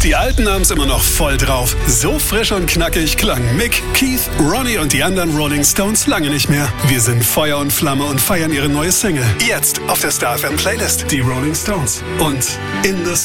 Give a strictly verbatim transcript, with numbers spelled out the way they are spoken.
Die Alten haben's immer noch voll drauf. So frisch und knackig klangen Mick, Keith, Ronnie und die anderen Rolling Stones lange nicht mehr. Wir sind Feuer und Flamme und feiern ihre neue Single. Jetzt auf der Star F M Playlist. Die Rolling Stones. Und In the